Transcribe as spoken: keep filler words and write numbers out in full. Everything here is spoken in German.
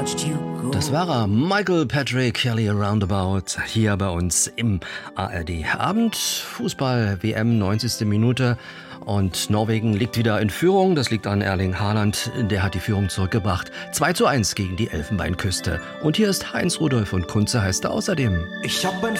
Das war er, Michael Patrick Kelly Roundabout, hier bei uns im A R D Abend. Fußball-W M, neunzigste Minute. Und Norwegen liegt wieder in Führung. Das liegt an Erling Haaland. Der hat die Führung zurückgebracht. zwei zu eins gegen die Elfenbeinküste. Und hier ist Heinz Rudolf und Kunze heißt er außerdem. Ich hab ein